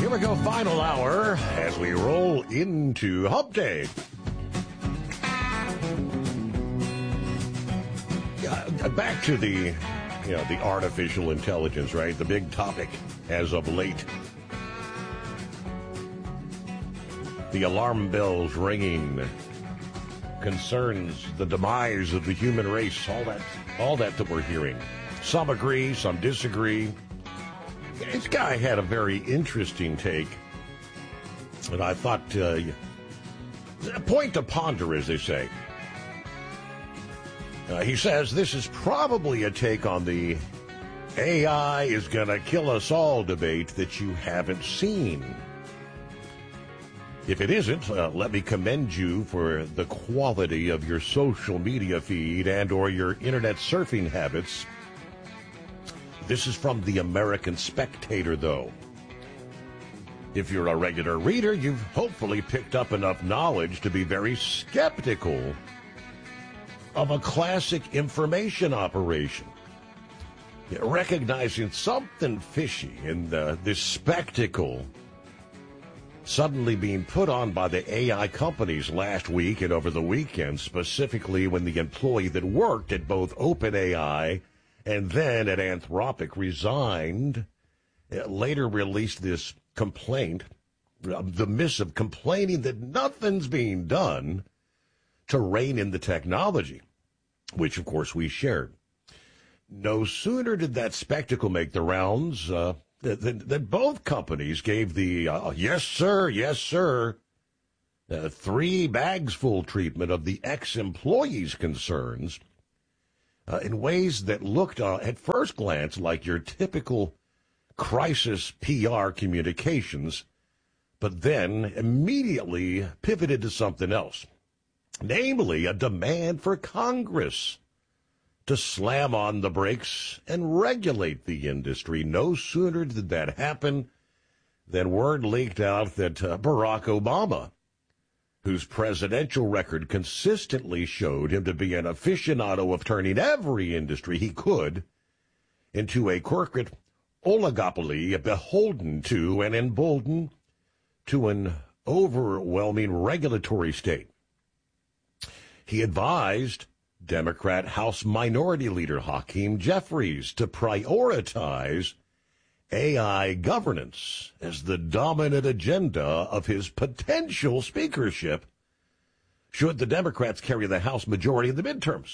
Here we go, final hour as we roll into Hump Day. Back to the artificial intelligence, right? The big topic as of late. The alarm bells ringing concerns the demise of the human race. All that we're hearing. Some agree, some disagree. This guy had a very interesting take, and I thought, a point to ponder, as they say. He says this is probably a take on the AI is going to kill us all debate that you haven't seen. If it isn't, let me commend you for the quality of your social media feed and or your internet surfing habits. This is from the American Spectator, though. If you're a regular reader, you've hopefully picked up enough knowledge to be very skeptical of a classic information operation. Recognizing something fishy in this spectacle suddenly being put on by the AI companies last week and over the weekend, specifically when the employee that worked at both OpenAI and then at Anthropic resigned, later released this complaint, the missive complaining that nothing's being done to rein in the technology, which, of course, we shared. No sooner did that spectacle make the rounds than both companies gave the yes, sir, 3 bags full treatment of the ex-employee's concerns in ways that looked at first glance like your typical crisis PR communications, but then immediately pivoted to something else. Namely, a demand for Congress to slam on the brakes and regulate the industry. No sooner did that happen than word leaked out that Barack Obama, whose presidential record consistently showed him to be an aficionado of turning every industry he could into a corporate oligopoly beholden to and emboldened to an overwhelming regulatory state. He advised Democrat House Minority Leader Hakeem Jeffries to prioritize AI governance as the dominant agenda of his potential speakership should the Democrats carry the House majority in the midterms.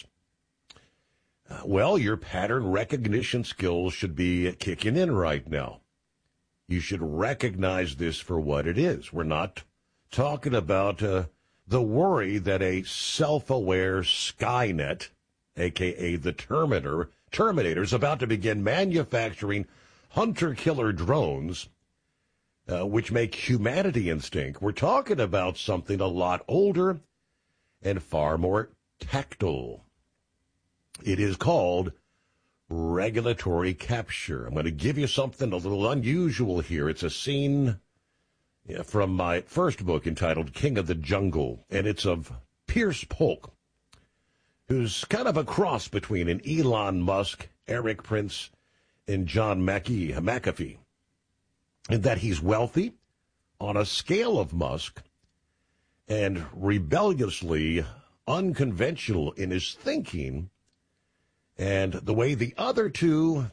Well, your pattern recognition skills should be kicking in right now. You should recognize this for what it is. We're not talking about the worry that a self-aware Skynet, a.k.a. the Terminator, is about to begin manufacturing hunter-killer drones, which make humanity instinct. We're talking about something a lot older and far more tactile. It is called regulatory capture. I'm going to give you something a little unusual here. It's a scene from my first book entitled King of the Jungle, and it's of Pierce Polk, who's kind of a cross between an Elon Musk, Eric Prince, and John McAfee, in that he's wealthy on a scale of Musk and rebelliously unconventional in his thinking, and the way the other two.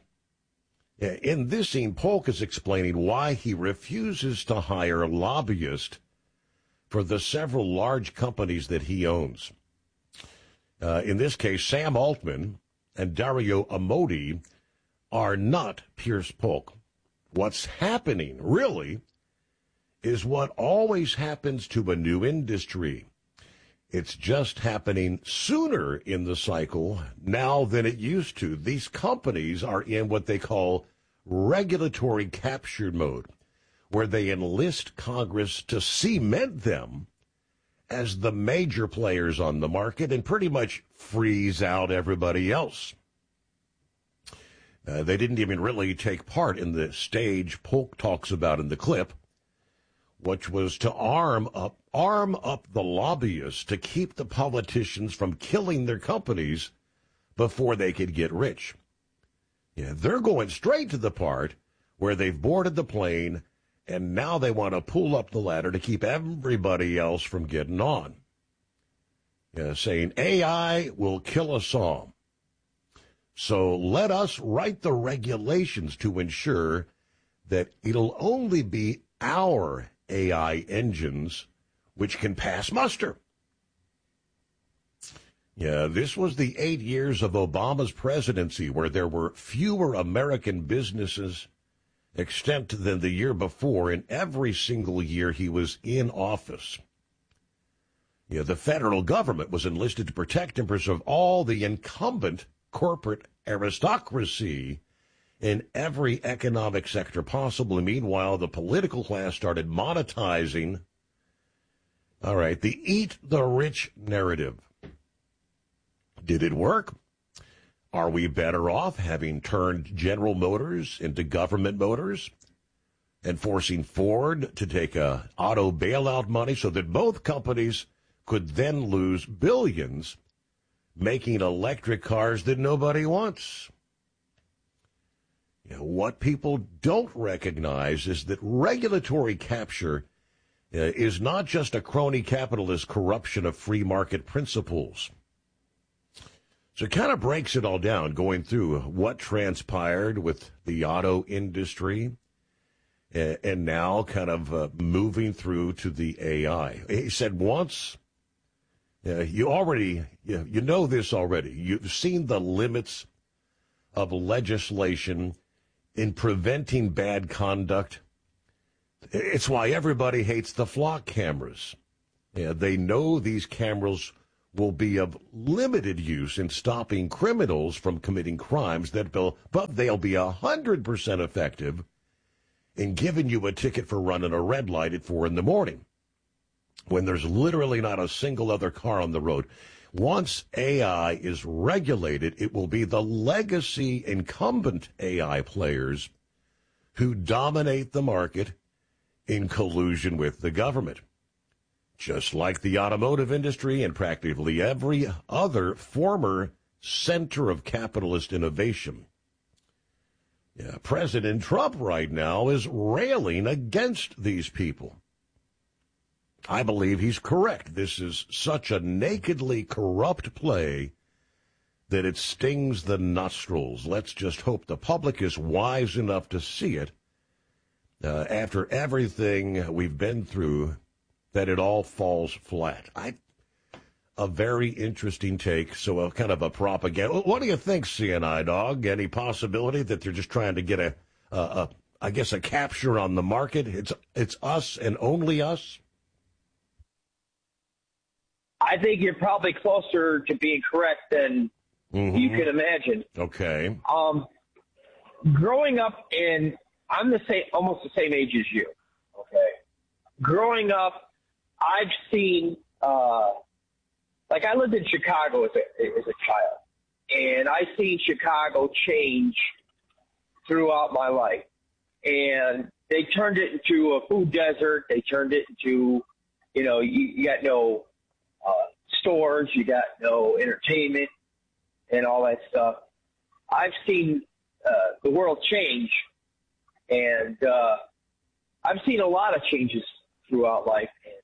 In this scene, Polk is explaining why he refuses to hire lobbyists for the several large companies that he owns. In this case, Sam Altman and Dario Amodei are not Pierce Polk. What's happening, really, is what always happens to a new industry. It's just happening sooner in the cycle now than it used to. These companies are in what they call regulatory capture mode, where they enlist Congress to cement them as the major players on the market and pretty much freeze out everybody else. They didn't even really take part in the stage Polk talks about in the clip, which was to arm up the lobbyists to keep the politicians from killing their companies before they could get rich. Yeah, they're going straight to the part where they've boarded the plane And now they want to pull up the ladder to keep everybody else from getting on. Saying AI will kill us all. So let us write the regulations to ensure that it'll only be our AI engines which can pass muster. Yeah, this was the 8 years of Obama's presidency where there were fewer American businesses extant than the year before in every single year he was in office. Yeah, the federal government was enlisted to protect and preserve all the incumbent corporate aristocracy in every economic sector possible. And meanwhile, the political class started monetizing, the eat the rich narrative. Did it work? Are we better off having turned General Motors into Government Motors and forcing Ford to take auto bailout money so that both companies could then lose billions making electric cars that nobody wants? What people don't recognize is that regulatory capture is not just a crony capitalist corruption of free market principles. So it kind of breaks it all down, going through what transpired with the auto industry and now kind of moving through to the AI. He said once, you know this already. You've seen the limits of legislation in preventing bad conduct. It's why everybody hates the flock cameras. They know these cameras will be of limited use in stopping criminals from committing crimes, but they'll be 100% effective in giving you a ticket for running a red light at 4 a.m. when there's literally not a single other car on the road. Once AI is regulated, it will be the legacy incumbent AI players who dominate the market in collusion with the government. Just like the automotive industry and practically every other former center of capitalist innovation. President Trump right now is railing against these people. I believe he's correct. This is such a nakedly corrupt play that it stings the nostrils. Let's just hope the public is wise enough to see it after everything we've been through, that it all falls flat. A very interesting take, so a kind of a propaganda. What do you think, CNI Dog? Any possibility that they're just trying to get a capture on the market? It's us and only us? I think you're probably closer to being correct than you can imagine. Okay. Growing up I'm almost the same age as you. Okay. Growing up, I've seen, I lived in Chicago as a child, and I've seen Chicago change throughout my life. And they turned it into a food desert. They turned it into, you got no stores, you got no entertainment and all that stuff. I've seen the world change, and I've seen a lot of changes throughout life, and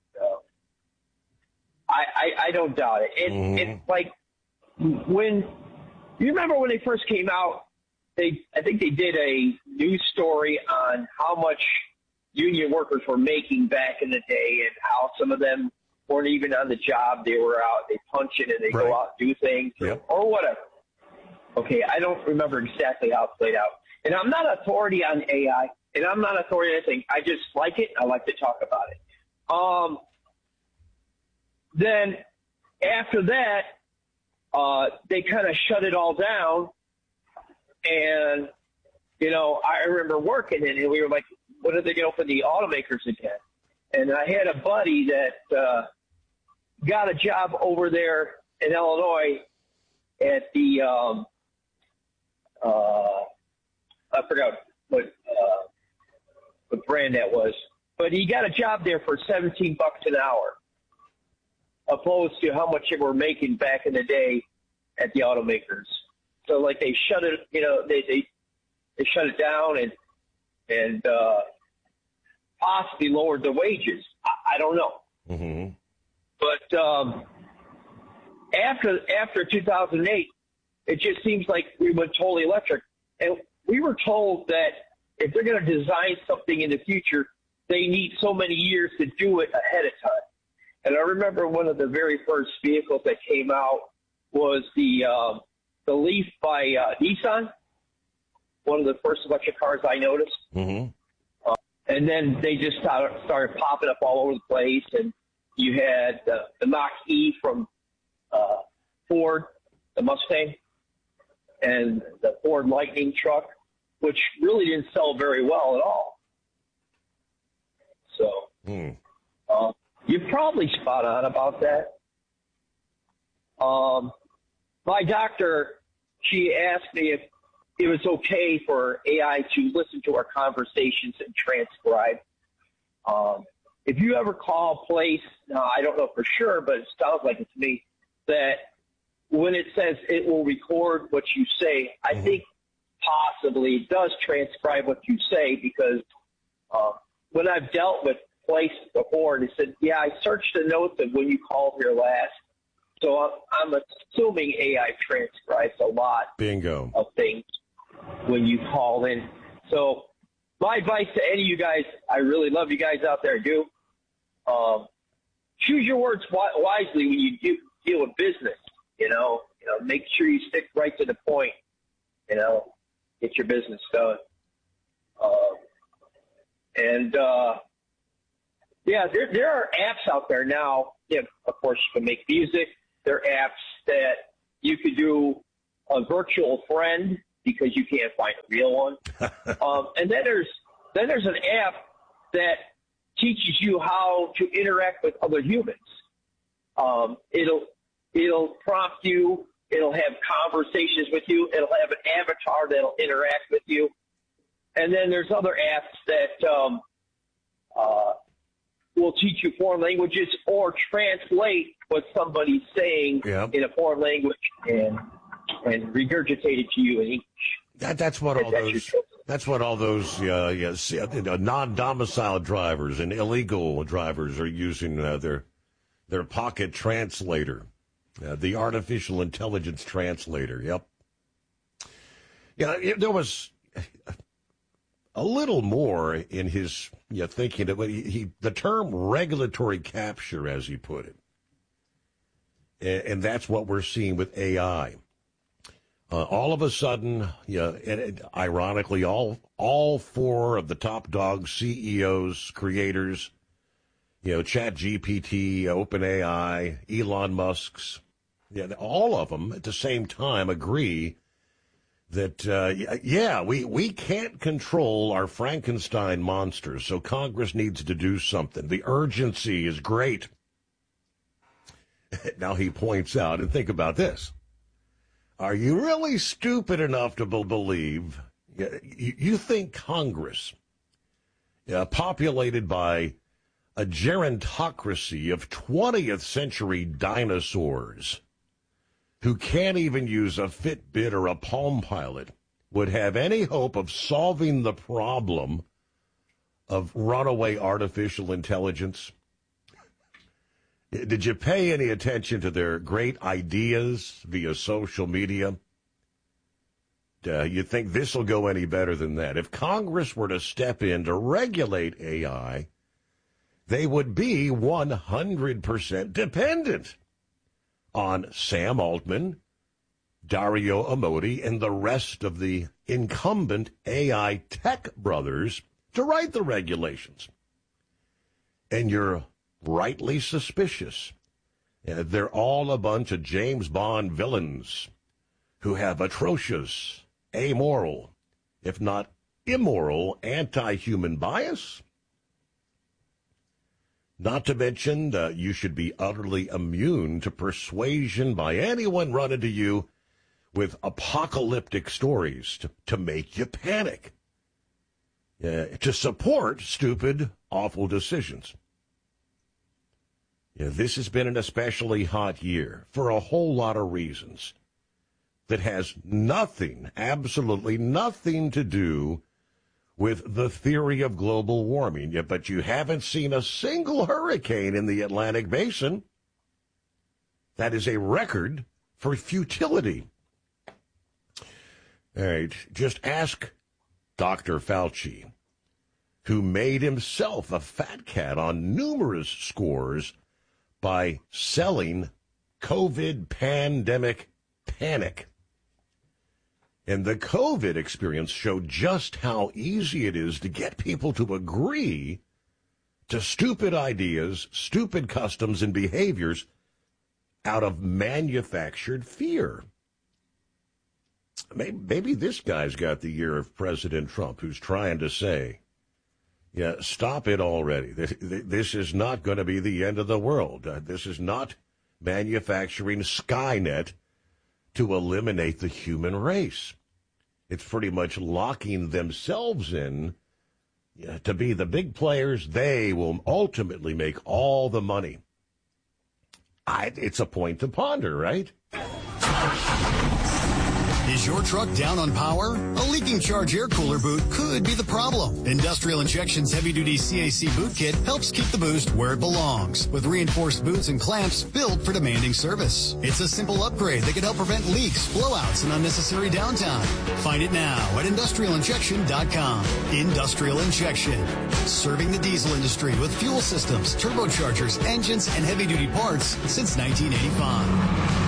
I don't doubt it. It's like when you remember when they first came out, I think they did a news story on how much union workers were making back in the day, and how some of them weren't even on the job. They were out, they punch in and they go out and do things or whatever. Okay, I don't remember exactly how it played out. And I'm not an authority on AI, and I'm not an authority on anything. I just like it, and I like to talk about it. Then after that, they kind of shut it all down. And, I remember working in it, and we were like, when are they going to open the automakers again? And I had a buddy that got a job over there in Illinois at the I forgot what brand that was, but he got a job there for $17 an hour, opposed to how much they were making back in the day at the automakers. So they shut it, they shut it down, and possibly lowered the wages. I don't know. Mm-hmm. But after 2008, it just seems like we went totally electric. And we were told that if they're going to design something in the future, they need so many years to do it ahead of time. And I remember one of the very first vehicles that came out was the Leaf by Nissan, one of the first electric cars I noticed. Mm-hmm. And then they just started popping up all over the place. And you had the Mach-E from Ford, the Mustang, and the Ford Lightning truck, which really didn't sell very well at all. So you're probably spot on about that. My doctor, she asked me if it was okay for AI to listen to our conversations and transcribe. If you ever call a place, now I don't know for sure, but it sounds like it to me, that when it says it will record what you say, I think possibly it does transcribe what you say, because when I've dealt with places before, and it said, yeah, I searched the notes of when you called here last. So I'm assuming AI transcribes a lot Bingo. of things when you call in. So my advice to any of you guys, I really love you guys out there, do choose your words wisely when you deal with business. You know, make sure you stick right to the point. Get your business done. There are apps out there now. Yeah, of course, you can make music. There are apps that you could do a virtual friend because you can't find a real one. And then there's an app that teaches you how to interact with other humans. It'll prompt you. It'll have conversations with you. It'll have an avatar that'll interact with you. And then there's other apps that will teach you foreign languages or translate what somebody's saying in a foreign language and regurgitate it to you in English. That's what all those non-domiciled drivers and illegal drivers are using their pocket translator, the artificial intelligence translator. Yep. Yeah, there was a little more in his thinking that the term regulatory capture, as he put it, and that's what we're seeing with AI. All of a sudden, and ironically, all four of the top dog CEOs, creators, ChatGPT, OpenAI, Elon Musk's, all of them at the same time agree that, we can't control our Frankenstein monsters, so Congress needs to do something. The urgency is great. Now he points out, and think about this. Are you really stupid enough to believe, you think Congress, populated by a gerontocracy of 20th century dinosaurs who can't even use a Fitbit or a Palm Pilot, would have any hope of solving the problem of runaway artificial intelligence? Did you pay any attention to their great ideas via social media? You think this will go any better than that? If Congress were to step in to regulate AI, they would be 100% dependent on Sam Altman, Dario Amodei, and the rest of the incumbent AI tech brothers to write the regulations. And you're rightly suspicious. They're all a bunch of James Bond villains who have atrocious, amoral, if not immoral, anti-human bias. Not to mention, you should be utterly immune to persuasion by anyone running to you with apocalyptic stories to make you panic, to support stupid, awful decisions. This has been an especially hot year for a whole lot of reasons that has nothing, absolutely nothing to do with the theory of global warming, but you haven't seen a single hurricane in the Atlantic Basin. That is a record for futility. All right, just ask Dr. Fauci, who made himself a fat cat on numerous scores by selling COVID pandemic panic. And the COVID experience showed just how easy it is to get people to agree to stupid ideas, stupid customs, and behaviors out of manufactured fear. Maybe this guy's got the ear of President Trump, who's trying to say, yeah, stop it already. This is not going to be the end of the world. This is not manufacturing Skynet to eliminate the human race. It's pretty much locking themselves in to be the big players. They will ultimately make all the money. It's a point to ponder, right? Is your truck down on power? A leaking charge air cooler boot could be the problem. Industrial Injection's heavy-duty CAC boot kit helps keep the boost where it belongs, with reinforced boots and clamps built for demanding service. It's a simple upgrade that can help prevent leaks, blowouts, and unnecessary downtime. Find it now at industrialinjection.com. Industrial Injection, serving the diesel industry with fuel systems, turbochargers, engines, and heavy-duty parts since 1985.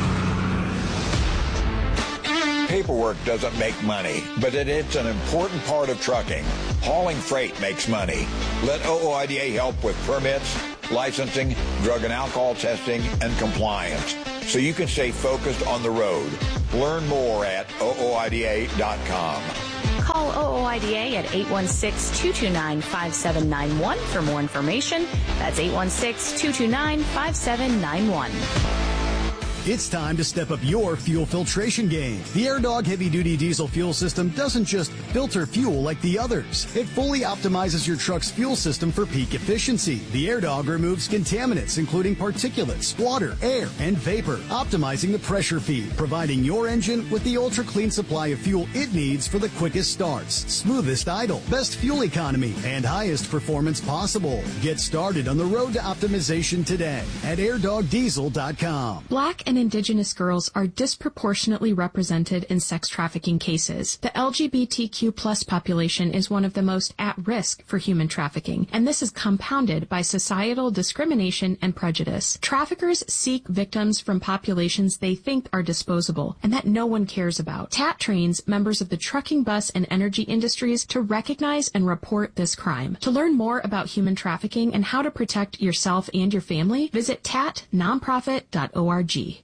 Paperwork doesn't make money, but it's an important part of trucking. Hauling freight makes money. Let OOIDA help with permits, licensing, drug and alcohol testing, and compliance, so you can stay focused on the road. Learn more at OOIDA.com. Call OOIDA at 816-229-5791 for more information. That's 816-229-5791. It's time to step up your fuel filtration game. The AirDog heavy-duty diesel fuel system doesn't just filter fuel like the others. It fully optimizes your truck's fuel system for peak efficiency. The AirDog removes contaminants, including particulates, water, air, and vapor, optimizing the pressure feed, providing your engine with the ultra-clean supply of fuel it needs for the quickest starts, smoothest idle, best fuel economy, and highest performance possible. Get started on the road to optimization today at airdogdiesel.com. Black and Indigenous girls are disproportionately represented in sex trafficking cases. The LGBTQ plus population is one of the most at risk for human trafficking, and this is compounded by societal discrimination and prejudice. Traffickers seek victims from populations they think are disposable and that no one cares about. TAT trains members of the trucking, bus, and energy industries to recognize and report this crime. To learn more about human trafficking and how to protect yourself and your family, visit tatnonprofit.org.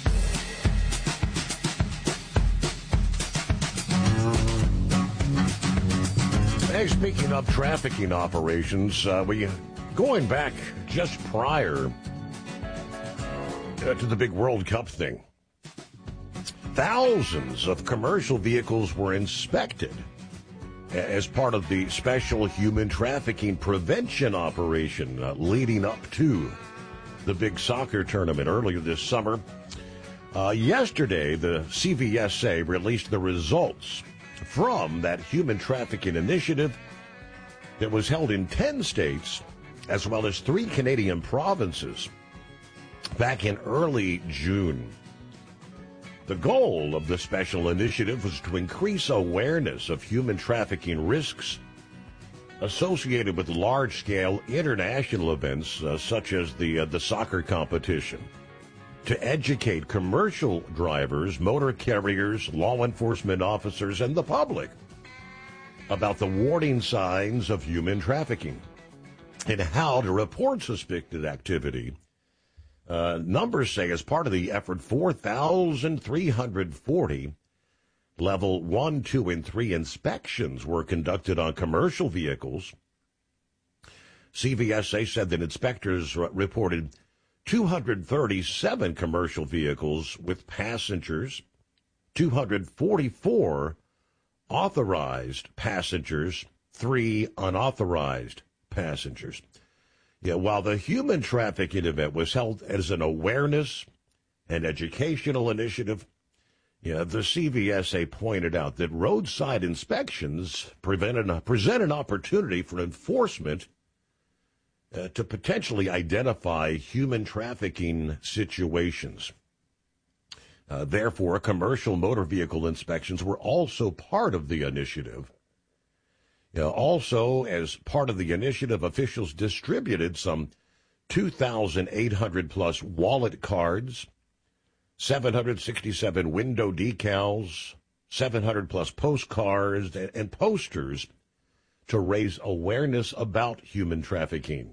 Hey, speaking of trafficking operations, going back just prior to the big World Cup thing, thousands of commercial vehicles were inspected as part of the special human trafficking prevention operation leading up to the big soccer tournament earlier this summer. Yesterday, the CVSA released the results from that human trafficking initiative that was held in 10 states, as well as 3 Canadian provinces, back in early June. The goal of the special initiative was to increase awareness of human trafficking risks associated with large-scale international events such as the soccer competition, to educate commercial drivers, motor carriers, law enforcement officers, and the public about the warning signs of human trafficking and how to report suspected activity. Numbers say as part of the effort, 4,340 Level 1, 2, and 3 inspections were conducted on commercial vehicles. CVSA said that inspectors reported 237 commercial vehicles with passengers, 244 authorized passengers, 3 unauthorized passengers. Yeah, while the human trafficking event was held as an awareness and educational initiative, Yeah, the CVSA pointed out that roadside inspections present an opportunity for enforcement to potentially identify human trafficking situations. Therefore, commercial motor vehicle inspections were also part of the initiative. Also, as part of the initiative, officials distributed some 2,800 plus wallet cards, 767 window decals, 700 plus postcards and posters to raise awareness about human trafficking.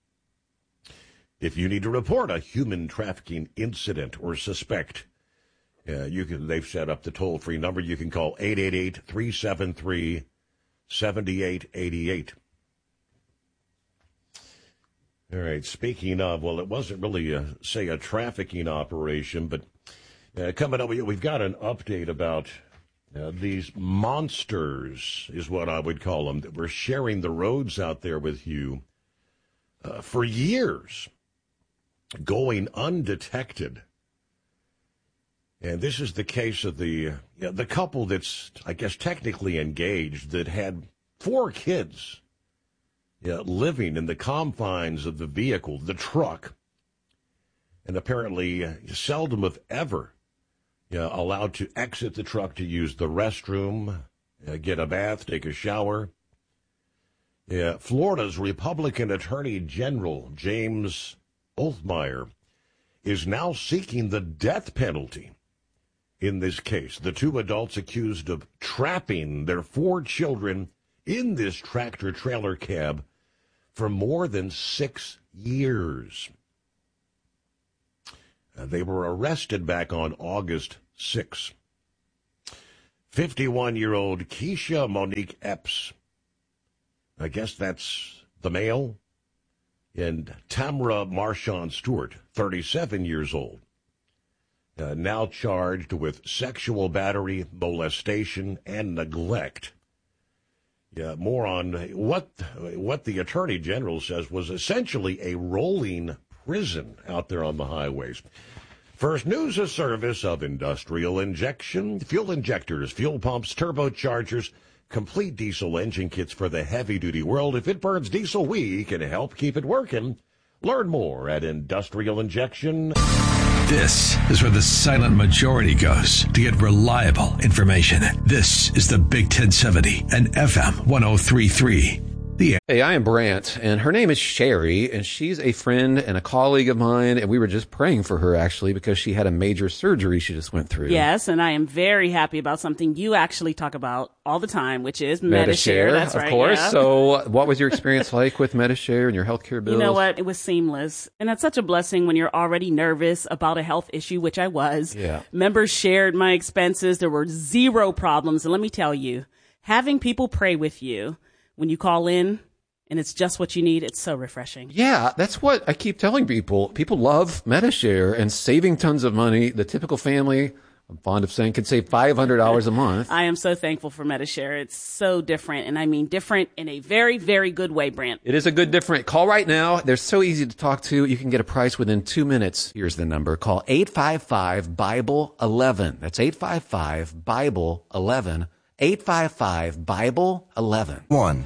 If you need to report a human trafficking incident or suspect, they've set up the toll-free number. You can call 888-373-7888. All right, speaking of, well, it wasn't really, a trafficking operation, but coming up, we've got an update about these monsters, is what I would call them, that were sharing the roads out there with you for years, going undetected. And this is the case of the couple that's, I guess, technically engaged that had 4 kids living in the confines of the vehicle, the truck, and apparently seldom if ever allowed to exit the truck to use the restroom, get a bath, take a shower. Florida's Republican Attorney General James Othmeyer is now seeking the death penalty in this case. The 2 adults accused of trapping their 4 children in this tractor-trailer cab for more than 6 years. They were arrested back on August 6. 51-year-old Keisha Monique Epps, I guess that's the male, and Tamra Marshawn Stewart, 37 years old, now charged with sexual battery, molestation, and neglect. More on what the Attorney General says was essentially a rolling prison out there on the highways. First news, a service of Industrial Injection, fuel injectors, fuel pumps, turbochargers, complete diesel engine kits for the heavy-duty world. If it burns diesel, we can help keep it working. Learn more at Industrial Injection. This is where the silent majority goes to get reliable information. This is the Big 1070 and FM 1033. Hey, I am Brant, and her name is Sherry, and she's a friend and a colleague of mine, and we were just praying for her, actually, because she had a major surgery she just went through. Yes, and I am very happy about something you actually talk about all the time, which is Medi-Share. That's right, of course. Yeah. So what was your experience like with Medi-Share and your healthcare bills? You know what? It was seamless, and that's such a blessing when you're already nervous about a health issue, which I was. Yeah. Members shared my expenses. There were 0 problems, and let me tell you, having people pray with you when you call in, and it's just what you need, it's so refreshing. Yeah, that's what I keep telling people. People love Medi-Share and saving tons of money. The typical family, I'm fond of saying, could save $500 a month. I am so thankful for Medi-Share. It's so different, and I mean different in a very, very good way, Brant. It is a good different. Call right now. They're so easy to talk to. You can get a price within 2 minutes. Here's the number. Call 855-BIBLE-11. That's 855-BIBLE-11. 855-BIBLE-11. 1.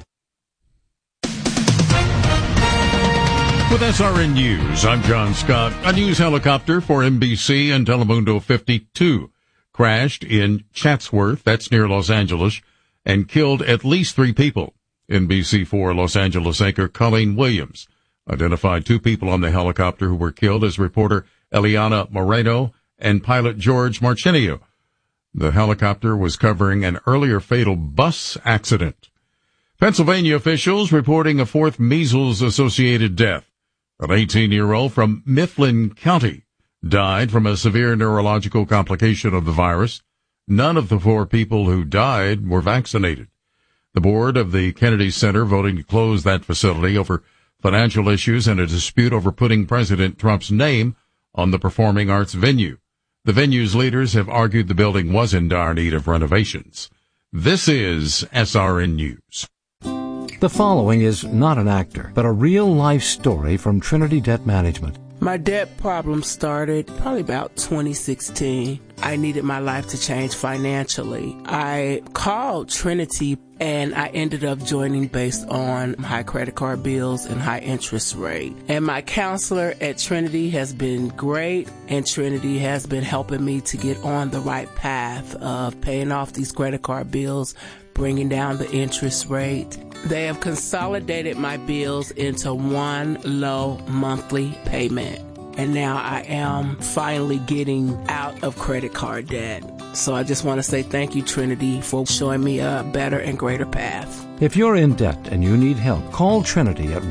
With SRN News, I'm John Scott. A news helicopter for NBC and Telemundo 52 crashed in Chatsworth, that's near Los Angeles, and killed at least 3 people. NBC4 Los Angeles anchor Colleen Williams identified 2 people on the helicopter who were killed as reporter Eliana Moreno and pilot George Marchenio. The helicopter was covering an earlier fatal bus accident. Pennsylvania officials reporting a 4th measles-associated death. An 18-year-old from Mifflin County died from a severe neurological complication of the virus. None of the 4 people who died were vaccinated. The board of the Kennedy Center voting to close that facility over financial issues and a dispute over putting President Trump's name on the performing arts venue. The venue's leaders have argued the building was in dire need of renovations. This is SRN News. The following is not an actor, but a real-life story from Trinity Debt Management. My debt problem started probably about 2016. I needed my life to change financially. I called Trinity and I ended up joining based on high credit card bills and high interest rate. And my counselor at Trinity has been great, and Trinity has been helping me to get on the right path of paying off these credit card bills, bringing down the interest rate. They have consolidated my bills into one low monthly payment. And now I am finally getting out of credit card debt. So I just want to say thank you, Trinity, for showing me a better and greater path. If you're in debt and you need help, call Trinity at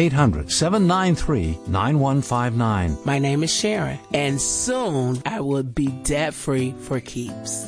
1-800-793-9159. My name is Sharon, and soon I will be debt-free for keeps.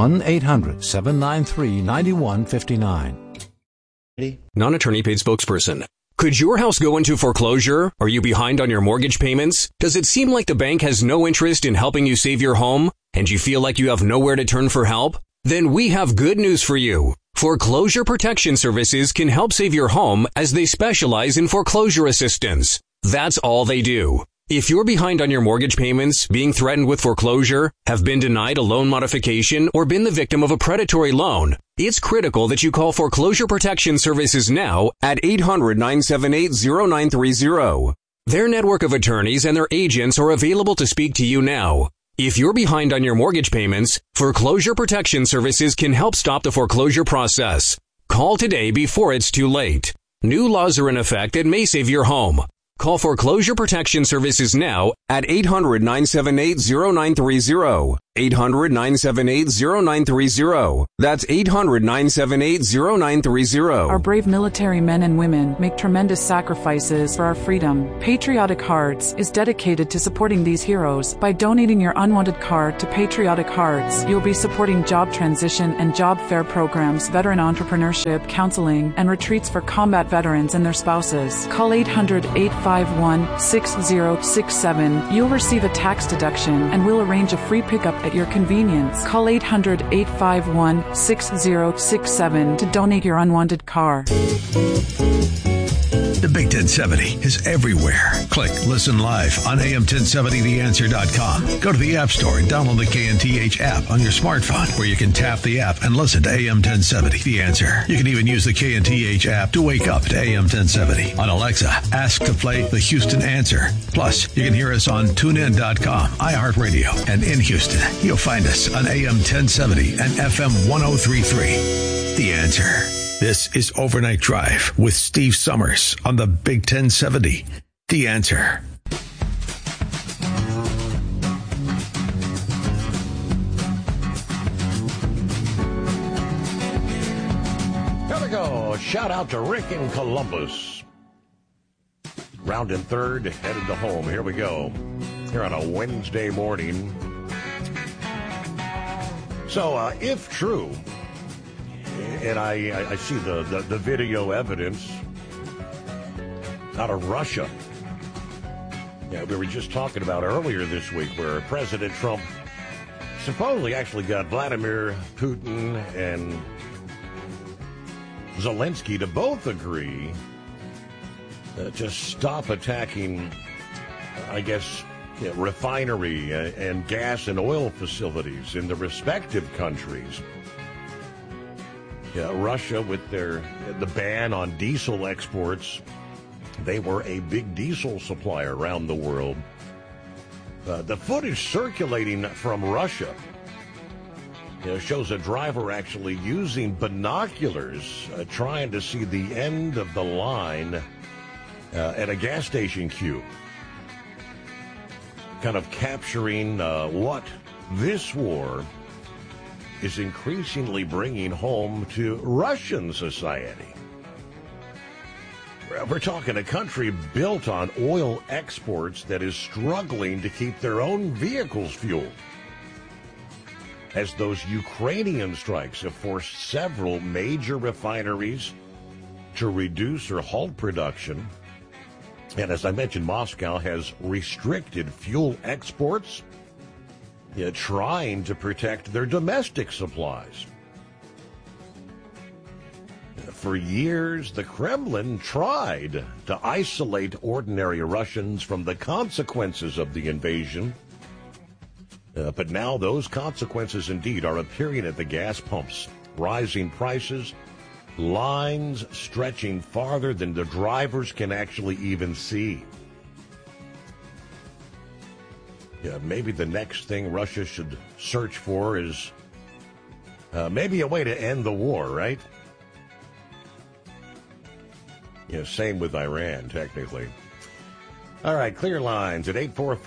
1-800-793-9159. Non-attorney paid spokesperson. Could your house go into foreclosure? Are you behind on your mortgage payments? Does it seem like the bank has no interest in helping you save your home? And you feel like you have nowhere to turn for help? Then we have good news for you. Foreclosure Protection Services can help save your home as they specialize in foreclosure assistance. That's all they do. If you're behind on your mortgage payments, being threatened with foreclosure, have been denied a loan modification, or been the victim of a predatory loan, it's critical that you call Foreclosure Protection Services now at 800-978-0930. Their network of attorneys and their agents are available to speak to you now. If you're behind on your mortgage payments, Foreclosure Protection Services can help stop the foreclosure process. Call today before it's too late. New laws are in effect that may save your home. Call Foreclosure Protection Services now at 800-978-0930. 800-978-0930. That's 800-978-0930. Our brave military men and women make tremendous sacrifices for our freedom. Patriotic Hearts is dedicated to supporting these heroes. By donating your unwanted card to Patriotic Hearts, you'll be supporting job transition and job fair programs, veteran entrepreneurship, counseling, and retreats for combat veterans and their spouses. Call 800-851-6067. You'll receive a tax deduction and we'll arrange a free pickup at your convenience. Call 800-851-6067 to donate your unwanted car. The Big 1070 is everywhere. Click Listen Live on AM1070theanswer.com. Go to the App Store and download the KNTH app on your smartphone, where you can tap the app and listen to AM1070 The Answer. You can even use the KNTH app to wake up to AM1070. On Alexa, ask to play the Houston Answer. Plus, you can hear us on TuneIn.com, iHeartRadio, and in Houston, you'll find us on AM1070 and FM 103.3. The Answer. This is Overnight Drive with Steve Summers on the Big 1070. The Answer. Here we go. Shout out to Rick in Columbus. Round and third, headed to home. Here we go. Here on a Wednesday morning. So, if true, and I see the video evidence out of Russia. Yeah, we were just talking about earlier this week where President Trump supposedly actually got Vladimir Putin and Zelensky to both agree to stop attacking, I guess, refinery and gas and oil facilities in the respective countries. Yeah, Russia, with the ban on diesel exports, they were a big diesel supplier around the world. The footage circulating from Russia shows a driver actually using binoculars trying to see the end of the line at a gas station queue, kind of capturing what this war is increasingly bringing home to Russian society. We're talking a country built on oil exports that is struggling to keep their own vehicles fueled, as those Ukrainian strikes have forced several major refineries to reduce or halt production. And as I mentioned, Moscow has restricted fuel exports, trying to protect their domestic supplies. For years, the Kremlin tried to isolate ordinary Russians from the consequences of the invasion. But now those consequences indeed are appearing at the gas pumps. Rising prices, lines stretching farther than the drivers can actually even see. Yeah, maybe the next thing Russia should search for is maybe a way to end the war, right? Yeah, same with Iran, technically. All right, clear lines at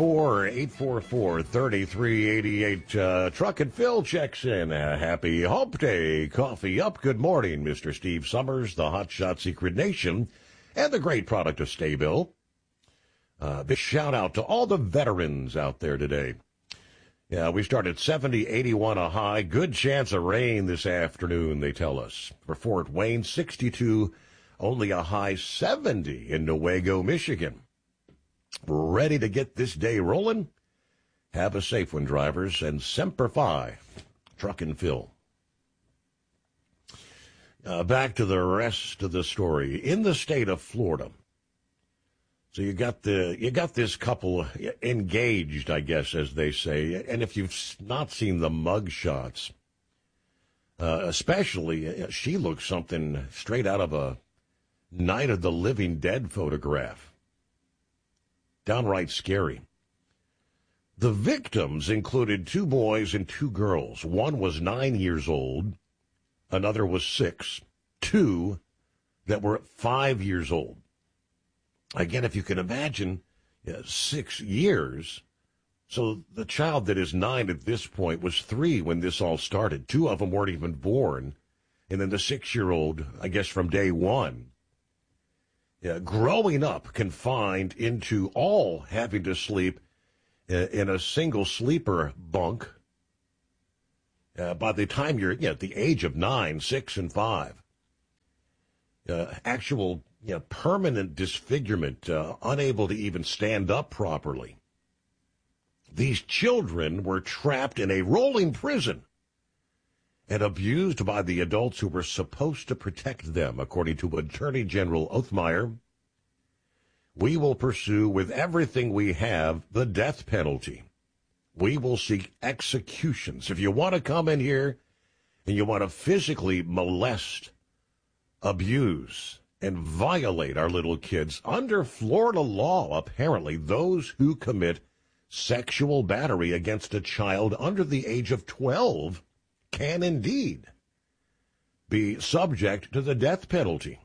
844-844-3388. Truck and Phil checks in. Happy Hump Day. Coffee up. Good morning, Mr. Steve Summers, the Hotshot Secret Nation, and the great product of Staybill. Big shout out to all the veterans out there today. Yeah, we start at 70, 81 a high. Good chance of rain this afternoon, they tell us. For Fort Wayne, 62, only a high 70 in Newaygo, Michigan. Ready to get this day rolling? Have a safe one, drivers, and Semper Fi, Truck and Phil. Back to the rest of the story. In the state of Florida, so you got this couple engaged, I guess, as they say. And if you've not seen the mug shots, especially, she looks something straight out of a Night of the Living Dead photograph. Downright scary. The victims included 2 boys and 2 girls. One was 9 years old. Another was 6. 2 that were 5 years old. Again, if you can imagine, 6 years. So the child that is 9 at this point was 3 when this all started. 2 of them weren't even born. And then the 6-year-old, I guess from day one. Growing up confined into all having to sleep in a single sleeper bunk. By the time you're at the age of 9, 6, and 5. Actual permanent disfigurement, unable to even stand up properly. These children were trapped in a rolling prison and abused by the adults who were supposed to protect them, according to Attorney General Othmeyer. We will pursue with everything we have the death penalty. We will seek executions. If you want to come in here and you want to physically molest, abuse, and violate our little kids, under Florida law, apparently, those who commit sexual battery against a child under the age of 12 can indeed be subject to the death penalty.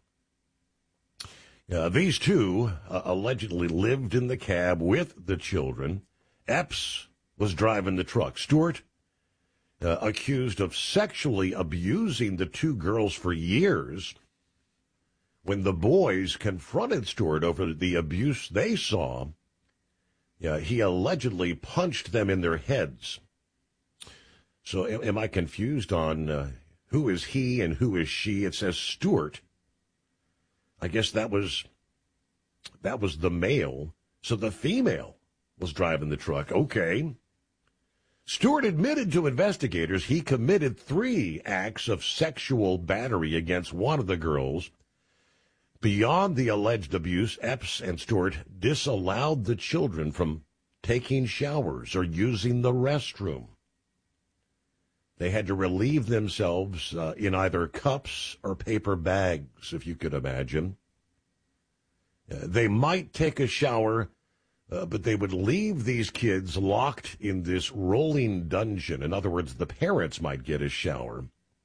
These 2 allegedly lived in the cab with the children. Epps was driving the truck. Stewart, accused of sexually abusing the 2 girls for years. When the boys confronted Stewart over the abuse they saw, he allegedly punched them in their heads. So am I confused on who is he and who is she? It says Stewart. I guess that was the male. So the female was driving the truck. Okay. Stewart admitted to investigators he committed 3 acts of sexual battery against one of the girls. Beyond the alleged abuse, Epps and Stewart disallowed the children from taking showers or using the restroom. They had to relieve themselves in either cups or paper bags, if you could imagine. They might take a shower, but they would leave these kids locked in this rolling dungeon. In other words, the parents might get a shower.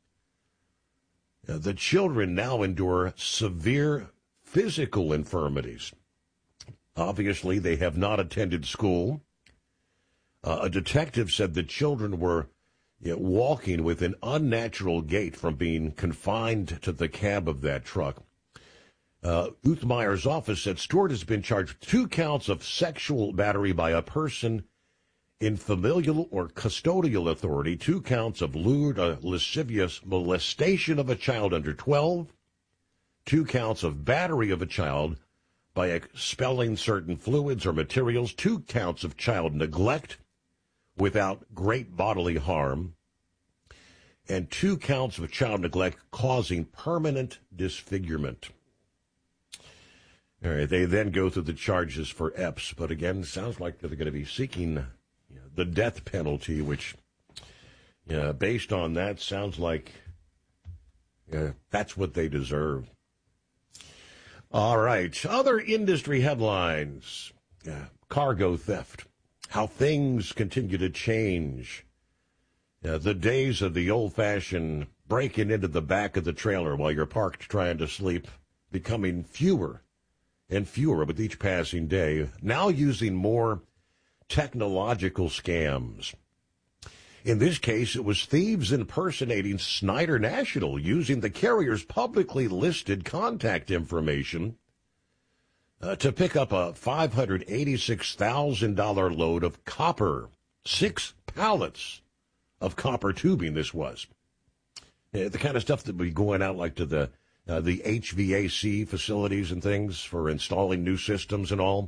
The children now endure severe physical infirmities. Obviously, they have not attended school. A detective said the children were walking with an unnatural gait from being confined to the cab of that truck. Uthmeyer's office said Stewart has been charged with 2 counts of sexual battery by a person in familial or custodial authority, 2 counts of lewd or lascivious molestation of a child under 12, 2 counts of battery of a child by expelling certain fluids or materials, 2 counts of child neglect without great bodily harm, and 2 counts of child neglect causing permanent disfigurement. All right, they then go through the charges for Epps, but again, it sounds like they're going to be seeking the death penalty, which, based on that, sounds like that's what they deserve. All right, other industry headlines. Cargo theft, how things continue to change. The days of the old-fashioned breaking into the back of the trailer while you're parked trying to sleep becoming fewer and fewer with each passing day, now using more technological scams. In this case, it was thieves impersonating Schneider National using the carrier's publicly listed contact information to pick up a $586,000 load of copper, 6 pallets of copper tubing this was. The kind of stuff that would be going out like to the HVAC facilities and things for installing new systems and all.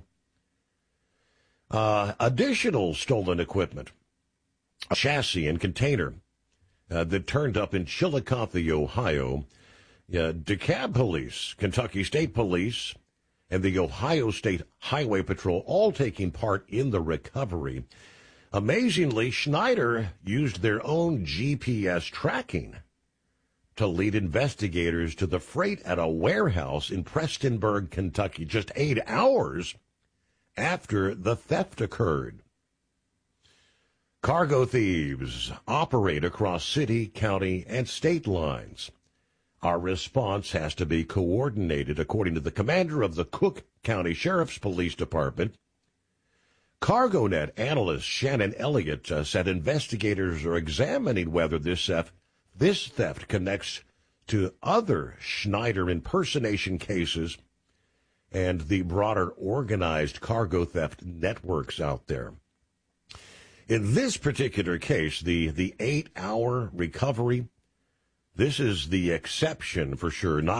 Additional stolen equipment, a chassis and container that turned up in Chillicothe, Ohio. DeKalb Police, Kentucky State Police, and the Ohio State Highway Patrol all taking part in the recovery. Amazingly, Schneider used their own GPS tracking to lead investigators to the freight at a warehouse in Prestonburg, Kentucky, just 8 hours after the theft occurred. Cargo thieves operate across city, county, and state lines. Our response has to be coordinated, according to the commander of the Cook County Sheriff's Police Department. CargoNet analyst Shannon Elliott said investigators are examining whether this theft connects to other Schneider impersonation cases and the broader organized cargo theft networks out there. In this particular case, the 8-hour recovery, this is the exception for sure, not